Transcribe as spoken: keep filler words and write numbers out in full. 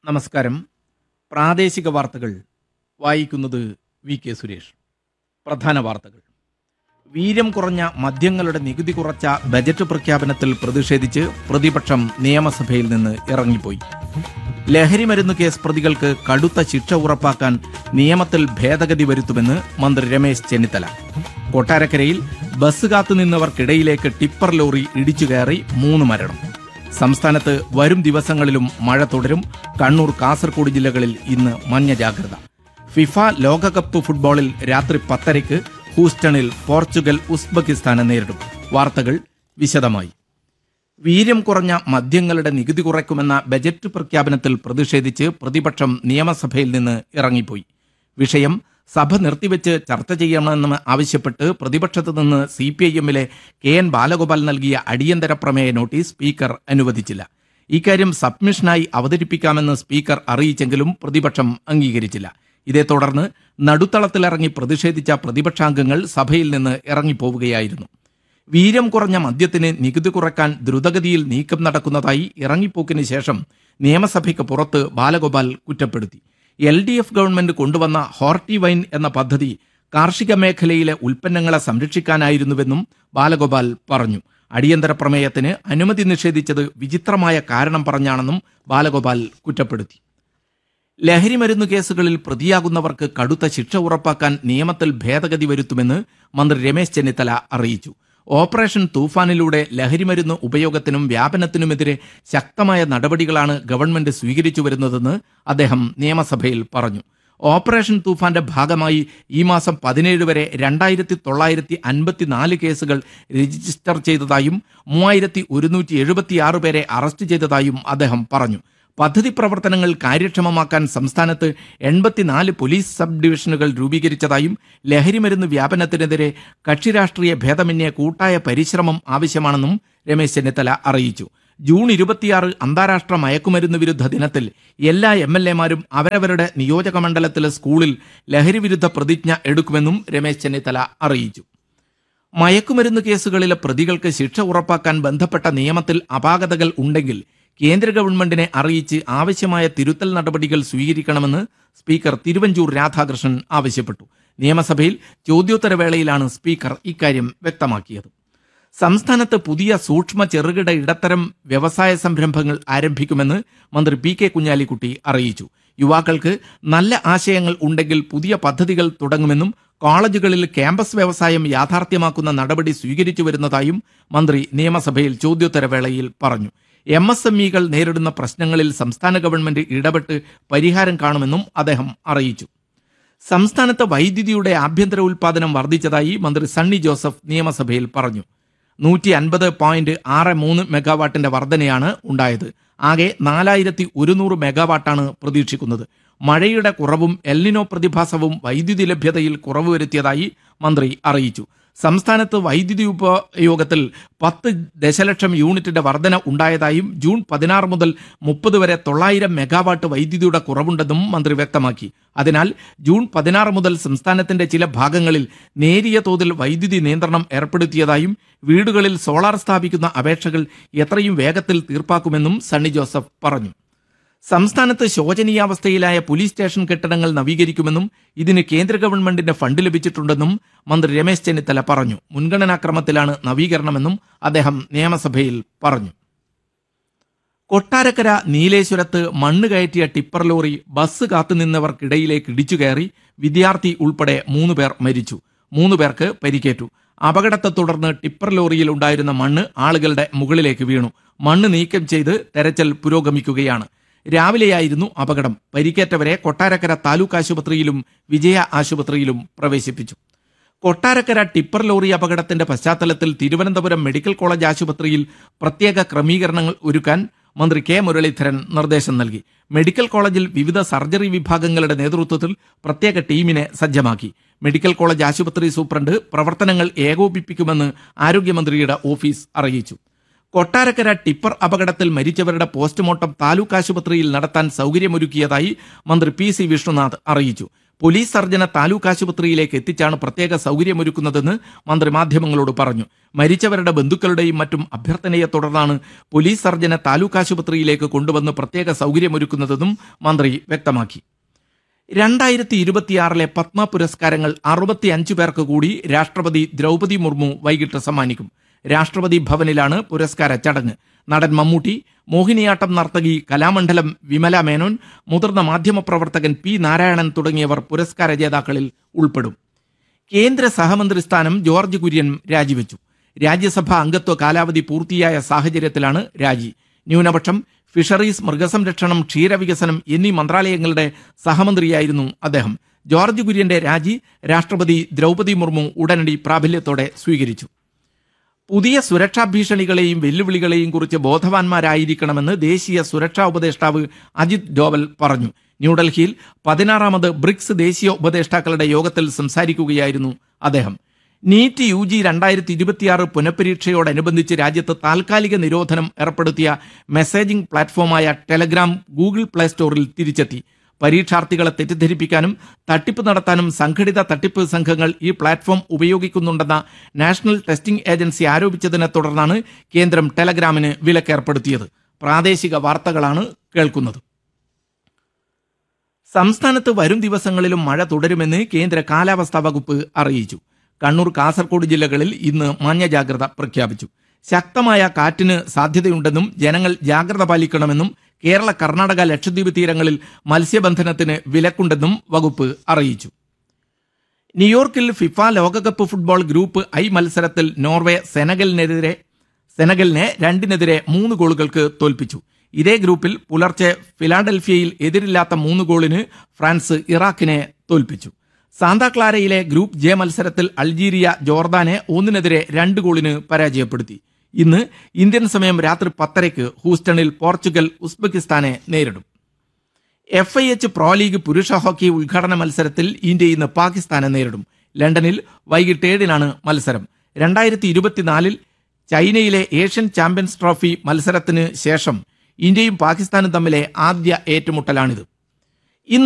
നമസ്കാരം. പ്രാദേശിക വാർത്തകൾ വായിക്കുന്നത് വി കെ സുരേഷ്. പ്രധാന വാർത്തകൾ. വീര്യം കുറഞ്ഞ മദ്യങ്ങളുടെ നികുതി കുറച്ച ബജറ്റ് പ്രഖ്യാപനത്തിൽ പ്രതിഷേധിച്ച് പ്രതിപക്ഷം നിയമസഭയിൽ നിന്ന് ഇറങ്ങിപ്പോയി. ലഹരിമരുന്ന് കേസ് പ്രതികൾക്ക് കടുത്ത ശിക്ഷ ഉറപ്പാക്കാൻ നിയമത്തിൽ ഭേദഗതി വരുത്തുമെന്ന് മന്ത്രി രമേശ് ചെന്നിത്തല. കൊട്ടാരക്കരയിൽ ബസ് കാത്തുനിന്നവർക്കിടയിലേക്ക് ടിപ്പർ ലോറി ഇടിച്ചുകയറി മൂന്ന് മരണം. സംസ്ഥാനത്ത് വരും ദിവസങ്ങളിലും മഴ തുടരും. കണ്ണൂർ, കാസർഗോഡ് ജില്ലകളിൽ ഇന്ന് മഞ്ഞ ജാഗ്രത. ഫിഫ ലോകകപ്പ് ഫുട്ബോളിൽ രാത്രി പത്തരയ്ക്ക് ഹൂസ്റ്റണിൽ പോർച്ചുഗൽ ഉസ്ബെക്കിസ്ഥാനെ നേരിടും. വാർത്തകൾ വിശദമായി. വീര്യം കുറഞ്ഞ മദ്യങ്ങളുടെ നികുതി കുറയ്ക്കുമെന്ന ബജറ്റ് പ്രഖ്യാപനത്തിൽ പ്രതിഷേധിച്ച് പ്രതിപക്ഷം നിയമസഭയിൽ നിന്ന് ഇറങ്ങിപ്പോയി. വിഷയം സഭ നിർത്തിവെച്ച് ചർച്ച ചെയ്യണമെന്ന് ആവശ്യപ്പെട്ട് പ്രതിപക്ഷത്തു നിന്ന് സി പി ഐ എമ്മിലെ കെ എൻ ബാലഗോപാൽ നൽകിയ അടിയന്തര പ്രമേയ നോട്ടീസ് സ്പീക്കർ അനുവദിച്ചില്ല. ഇക്കാര്യം സബ്മിഷനായി അവതരിപ്പിക്കാമെന്ന് സ്പീക്കർ അറിയിച്ചെങ്കിലും പ്രതിപക്ഷം അംഗീകരിച്ചില്ല. ഇതേ തുടർന്ന് നടുത്തളത്തിലിറങ്ങി പ്രതിഷേധിച്ച പ്രതിപക്ഷാംഗങ്ങൾ സഭയിൽ നിന്ന് ഇറങ്ങിപ്പോവുകയായിരുന്നു. വീര്യം കുറഞ്ഞ മദ്യത്തിന് നികുതി കുറയ്ക്കാൻ ദ്രുതഗതിയിൽ നീക്കം നടക്കുന്നതായി ഇറങ്ങിപ്പോക്കിന് ശേഷം നിയമസഭയ്ക്ക് പുറത്ത് ബാലഗോപാൽ കുറ്റപ്പെടുത്തി. എൽ ഡി എഫ് ഗവൺമെന്റ് കൊണ്ടുവന്ന ഹോർട്ടി വൈൻ എന്ന പദ്ധതി കാർഷിക മേഖലയിലെ ഉൽപ്പന്നങ്ങളെ സംരക്ഷിക്കാനായിരുന്നുവെന്നും ബാലഗോപാൽ പറഞ്ഞു. അടിയന്തര പ്രമേയത്തിന് അനുമതി നിഷേധിച്ചത് വിചിത്രമായ കാരണം പറഞ്ഞാണെന്നും ബാലഗോപാൽ കുറ്റപ്പെടുത്തി. ലഹരിമരുന്ന് കേസുകളിൽ പ്രതിയാകുന്നവർക്ക് കടുത്ത ശിക്ഷ ഉറപ്പാക്കാൻ നിയമത്തിൽ ഭേദഗതി വരുത്തുമെന്ന് മന്ത്രി രമേശ് ചെന്നിത്തല അറിയിച്ചു. ഓപ്പറേഷൻ തൂഫാനിലൂടെ ലഹരിമരുന്ന് ഉപയോഗത്തിനും വ്യാപനത്തിനുമെതിരെ ശക്തമായ നടപടികളാണ് ഗവൺമെന്റ് സ്വീകരിച്ചു വരുന്നതെന്ന് അദ്ദേഹം നിയമസഭയിൽ പറഞ്ഞു. ഓപ്പറേഷൻ തൂഫാന്റെ ഭാഗമായി ഈ മാസം പതിനേഴ് വരെ രണ്ടായിരത്തി തൊള്ളായിരത്തി അൻപത്തിനാല് കേസുകൾ രജിസ്റ്റർ ചെയ്തതായും മൂവായിരത്തി ഒരുന്നൂറ്റി എഴുപത്തിയാറ് പേരെ അറസ്റ്റ് ചെയ്തതായും അദ്ദേഹം പറഞ്ഞു. പദ്ധതി പ്രവർത്തനങ്ങൾ കാര്യക്ഷമമാക്കാൻ സംസ്ഥാനത്ത് എൺപത്തിനാല് പോലീസ് സബ് ഡിവിഷനുകൾ രൂപീകരിച്ചതായും ലഹരിമരുന്ന് വ്യാപനത്തിനെതിരെ കക്ഷിരാഷ്ട്രീയ ഭേദമന്യേ കൂട്ടായ പരിശ്രമം ആവശ്യമാണെന്നും രമേശ് ചെന്നിത്തല അറിയിച്ചു. ജൂൺ ഇരുപത്തിയാറ് അന്താരാഷ്ട്ര മയക്കുമരുന്ന് വിരുദ്ധ ദിനത്തിൽ എല്ലാ എം എൽ എമാരും അവരവരുടെ നിയോജക മണ്ഡലത്തിലെ സ്കൂളിൽ ലഹരിവിരുദ്ധ പ്രതിജ്ഞ എടുക്കുമെന്നും രമേശ് ചെന്നിത്തല അറിയിച്ചു. മയക്കുമരുന്ന് കേസുകളിലെ പ്രതികൾക്ക് ശിക്ഷ ഉറപ്പാക്കാൻ ബന്ധപ്പെട്ട നിയമത്തിൽ അപാകതകൾ ഉണ്ടെങ്കിൽ കേന്ദ്ര ഗവൺമെന്റിനെ അറിയിച്ച് ആവശ്യമായ തിരുത്തൽ നടപടികൾ സ്വീകരിക്കണമെന്ന് സ്പീക്കർ തിരുവഞ്ചൂർ രാധാകൃഷ്ണൻ ആവശ്യപ്പെട്ടു. നിയമസഭയിൽ ചോദ്യോത്തരവേളയിലാണ് സ്പീക്കർ ഇക്കാര്യം വ്യക്തമാക്കിയത്. സംസ്ഥാനത്ത് പുതിയ സൂക്ഷ്മ ചെറുകിട ഇടത്തരം വ്യവസായ സംരംഭങ്ങൾ ആരംഭിക്കുമെന്ന് മന്ത്രി പി കെ കുഞ്ഞാലിക്കുട്ടി അറിയിച്ചു. യുവാക്കൾക്ക് നല്ല ആശയങ്ങൾ ഉണ്ടെങ്കിൽ പുതിയ പദ്ധതികൾ തുടങ്ങുമെന്നും കോളേജുകളിൽ ക്യാമ്പസ് വ്യവസായം യാഥാർത്ഥ്യമാക്കുന്ന നടപടി സ്വീകരിച്ചു വരുന്നതായും മന്ത്രി നിയമസഭയിൽ ചോദ്യോത്തരവേളയിൽ പറഞ്ഞു. എം എസ് എം ഇകൾ നേരിടുന്ന പ്രശ്നങ്ങളിൽ സംസ്ഥാന ഗവൺമെന്റ് ഇടപെട്ട് പരിഹാരം കാണുമെന്നും അദ്ദേഹം അറിയിച്ചു. സംസ്ഥാനത്ത് വൈദ്യുതിയുടെ ആഭ്യന്തര ഉൽപാദനം വർദ്ധിച്ചതായി മന്ത്രി സണ്ണി ജോസഫ് നിയമസഭയിൽ പറഞ്ഞു. നൂറ്റി അൻപത് പോയിന്റ് ആറ് മൂന്ന് മെഗാവാട്ടിന്റെ വർധനയാണ് ഉണ്ടായത്. ആകെ നാലായിരത്തി ഒരുന്നൂറ് മെഗാവാട്ടാണ് പ്രതീക്ഷിക്കുന്നത്. മഴയുടെ കുറവും എൽനിനോ പ്രതിഭാസവും വൈദ്യുതി ലഭ്യതയിൽ കുറവ് വരുത്തിയതായി മന്ത്രി അറിയിച്ചു. സംസ്ഥാനത്ത് വൈദ്യുതി ഉപയോഗത്തിൽ പത്ത് ദശലക്ഷം യൂണിറ്റിന്റെ വർധന ഉണ്ടായതായും ജൂൺ പതിനാറ് മുതൽ മുപ്പത് വരെ തൊള്ളായിരം മെഗാവാട്ട് വൈദ്യുതിയുടെ കുറവുണ്ടെന്നും മന്ത്രി വ്യക്തമാക്കി. അതിനാൽ ജൂൺ പതിനാറ് മുതൽ സംസ്ഥാനത്തിന്റെ ചില ഭാഗങ്ങളിൽ നേരിയ തോതിൽ വൈദ്യുതി നിയന്ത്രണം ഏർപ്പെടുത്തിയതായും വീടുകളിൽ സോളാർ സ്ഥാപിക്കുന്ന അപേക്ഷകൾ എത്രയും വേഗത്തിൽ തീർപ്പാക്കുമെന്നും സണ്ണി ജോസഫ് പറഞ്ഞു. സംസ്ഥാനത്ത് ശോചനീയാവസ്ഥയിലായ പോലീസ് സ്റ്റേഷൻ കെട്ടിടങ്ങൾ നവീകരിക്കുമെന്നും ഇതിന് കേന്ദ്ര ഗവൺമെന്റിന്റെ ഫണ്ട് ലഭിച്ചിട്ടുണ്ടെന്നും മന്ത്രി രമേശ് ചെന്നിത്തല പറഞ്ഞു. മുൻഗണനാക്രമത്തിലാണ് നവീകരണമെന്നും അദ്ദേഹം നിയമസഭയിൽ പറഞ്ഞു. കൊട്ടാരക്കര നീലേശ്വരത്ത് മണ്ണ് കയറ്റിയ ടിപ്പർ ലോറി ബസ് കാത്തുനിന്നവർക്കിടയിലേക്ക് ഇടിച്ചുകയറി വിദ്യാർത്ഥി ഉൾപ്പെടെ മൂന്ന് പേർ മരിച്ചു. മൂന്ന് പേർക്ക് പരിക്കേറ്റു. അപകടത്തെ തുടർന്ന് ടിപ്പർ ലോറിയിൽ ഉണ്ടായിരുന്ന മണ്ണ് ആളുകളുടെ മുകളിലേക്ക് വീണു. മണ്ണ് നീക്കം ചെയ്ത് തെരച്ചിൽ പുരോഗമിക്കുകയാണ്. രാവിലെയായിരുന്നു അപകടം. പരിക്കേറ്റവരെ കൊട്ടാരക്കര താലൂക്ക് ആശുപത്രിയിലും വിജയ ആശുപത്രിയിലും പ്രവേശിപ്പിച്ചു. കൊട്ടാരക്കര ടിപ്പർ ലോറി അപകടത്തിന്റെ പശ്ചാത്തലത്തിൽ തിരുവനന്തപുരം മെഡിക്കൽ കോളേജ് ആശുപത്രിയിൽ പ്രത്യേക ക്രമീകരണങ്ങൾ ഒരുക്കാൻ മന്ത്രി കെ മുരളീധരൻ നിർദ്ദേശം നൽകി. മെഡിക്കൽ കോളേജിൽ വിവിധ സർജറി വിഭാഗങ്ങളുടെ നേതൃത്വത്തിൽ പ്രത്യേക ടീമിനെ സജ്ജമാക്കി. മെഡിക്കൽ കോളേജ് ആശുപത്രി സൂപ്രണ്ട് പ്രവർത്തനങ്ങൾ ഏകോപിപ്പിക്കുമെന്ന് ആരോഗ്യമന്ത്രിയുടെ ഓഫീസ് അറിയിച്ചു. കൊട്ടാരക്കര ടിപ്പർ അപകടത്തിൽ മരിച്ചവരുടെ പോസ്റ്റ്മോർട്ടം താലൂക്ക് ആശുപത്രിയിൽ നടത്താൻ സൗകര്യമൊരുക്കിയതായി മന്ത്രി പി സി വിഷ്ണുനാഥ് അറിയിച്ചു. പോലീസ് സർജനെ താലൂക്ക് ആശുപത്രിയിലേക്ക് എത്തിച്ചാണ് പ്രത്യേക സൗകര്യമൊരുക്കുന്നതെന്ന് മന്ത്രി മാധ്യമങ്ങളോട് പറഞ്ഞു. മരിച്ചവരുടെ ബന്ധുക്കളുടെയും മറ്റും അഭ്യർത്ഥനയെ തുടർന്നാണ് പോലീസ് സർജനെ താലൂക്ക് ആശുപത്രിയിലേക്ക് കൊണ്ടുവന്ന് പ്രത്യേക സൗകര്യമൊരുക്കുന്നതെന്നും മന്ത്രി വ്യക്തമാക്കി. രണ്ടായിരത്തി ഇരുപത്തിയാറിലെ പത്മ പുരസ്കാരങ്ങൾ അറുപത്തി അഞ്ച് പേർക്ക് കൂടി രാഷ്ട്രപതി ദ്രൗപദി മുർമു വൈകിട്ട് സമ്മാനിക്കും. രാഷ്ട്രപതി ഭവനിലാണ് പുരസ്കാര ചടങ്ങ്. നടൻ മമ്മൂട്ടി, മോഹിനിയാട്ടം നർത്തകി കലാമണ്ഡലം വിമല മേനോൻ, മുതിർന്ന മാധ്യമപ്രവർത്തകൻ പി നാരായണൻ തുടങ്ങിയവർ പുരസ്കാര ജേതാക്കളിൽ ഉൾപ്പെടും. കേന്ദ്ര സഹമന്ത്രി സ്ഥാനം ജോർജ് കുര്യൻ രാജിവെച്ചു. രാജ്യസഭാ അംഗത്വ കാലാവധി പൂർത്തിയായ സാഹചര്യത്തിലാണ് രാജി. ന്യൂനപക്ഷം, ഫിഷറീസ്, മൃഗസംരക്ഷണം, ക്ഷീരവികസനം എന്നീ മന്ത്രാലയങ്ങളുടെ സഹമന്ത്രിയായിരുന്നു അദ്ദേഹം. ജോർജ് കുര്യന്റെ രാജി രാഷ്ട്രപതി ദ്രൗപദി മുർമു ഉടനടി പ്രാബല്യത്തോടെ സ്വീകരിച്ചു. പുതിയ സുരക്ഷാ ഭീഷണികളെയും വെല്ലുവിളികളെയും കുറിച്ച് ബോധവാന്മാരായിരിക്കണമെന്ന് ദേശീയ സുരക്ഷാ ഉപദേഷ്ടാവ് അജിത് ഡോവൽ പറഞ്ഞു. ന്യൂഡൽഹിയിൽ പതിനാറാമത് ബ്രിക്സ് ദേശീയ ഉപദേഷ്ടാക്കളുടെ യോഗത്തിൽ സംസാരിക്കുകയായിരുന്നു അദ്ദേഹം. നീറ്റ് യു ജി രണ്ടായിരത്തി ഇരുപത്തിയാറ് പുനഃപരീക്ഷയോടനുബന്ധിച്ച് രാജ്യത്ത് താൽക്കാലിക നിരോധനം ഏർപ്പെടുത്തിയ മെസ്സേജിംഗ് പ്ലാറ്റ്ഫോമായ ടെലഗ്രാം ഗൂഗിൾ പ്ലേ സ്റ്റോറിൽ തിരിച്ചെത്തി. പരീക്ഷാർത്ഥികളെ തെറ്റിദ്ധരിപ്പിക്കാനും തട്ടിപ്പ് നടത്താനും സംഘടിത തട്ടിപ്പ് സംഘങ്ങൾ ഈ പ്ലാറ്റ്ഫോം ഉപയോഗിക്കുന്നുണ്ടെന്ന നാഷണൽ ടെസ്റ്റിംഗ് ഏജൻസി ആരോപിച്ചതിനെ തുടർന്നാണ് കേന്ദ്രം ടെലഗ്രാമിന് വിലക്കേർപ്പെടുത്തിയത്. പ്രാദേശിക വാർത്തകളാണ് കേൾക്കുന്നത്. സംസ്ഥാനത്ത് വരും ദിവസങ്ങളിലും മഴ തുടരുമെന്ന് കേന്ദ്ര കാലാവസ്ഥാ വകുപ്പ് അറിയിച്ചു. കണ്ണൂർ, കാസർഗോഡ് ജില്ലകളിൽ ഇന്ന് മഞ്ഞ ജാഗ്രത പ്രഖ്യാപിച്ചു. ശക്തമായ കാറ്റിന് സാധ്യതയുണ്ടെന്നും ജനങ്ങൾ ജാഗ്രത പാലിക്കണമെന്നും കേരള, കർണാടക, ലക്ഷദ്വീപ് തീരങ്ങളിൽ മത്സ്യബന്ധനത്തിന് വിലക്കുണ്ടെന്നും വകുപ്പ് അറിയിച്ചു. ന്യൂയോർക്കിൽ ഫിഫ ലോകകപ്പ് ഫുട്ബോൾ ഗ്രൂപ്പ് ഐ മത്സരത്തിൽ നോർവേ സെനഗലിനെതിരെ സെനഗലിനെ രണ്ടിനെതിരെ മൂന്ന് ഗോളുകൾക്ക് തോൽപ്പിച്ചു. ഇതേ ഗ്രൂപ്പിൽ പുലർച്ചെ ഫിലാഡൽഫിയയിൽ എതിരില്ലാത്ത മൂന്ന് ഗോളിന് ഫ്രാൻസ് ഇറാഖിനെ തോൽപ്പിച്ചു. സാന്താക്ലാരയിലെ ഗ്രൂപ്പ് ജെ മത്സരത്തിൽ അൾജീരിയ ജോർദാനെ ഒന്നിനെതിരെ രണ്ട് ഗോളിന് പരാജയപ്പെടുത്തി. ഇന്ന് ഇന്ത്യൻ സമയം രാത്രി പത്തരയ്ക്ക് ഹൂസ്റ്റണിൽ പോർച്ചുഗൽ ഉസ്ബെക്കിസ്ഥാനെ നേരിടും. F I H pro league പുരുഷ ഹോക്കി ഉദ്ഘാടന മത്സരത്തിൽ ഇന്ത്യ ഇന്ന് പാകിസ്ഥാനെ നേരിടും. ലണ്ടനിൽ വൈകിട്ട് ഏഴിനാണ് മത്സരം. രണ്ടായിരത്തി ഇരുപത്തിനാലിൽ ചൈനയിലെ ഏഷ്യൻ ചാമ്പ്യൻസ് ട്രോഫി മത്സരത്തിന് ശേഷം ഇന്ത്യയും പാകിസ്ഥാനും തമ്മിലെ ആദ്യ ഏറ്റുമുട്ടലാണിത്.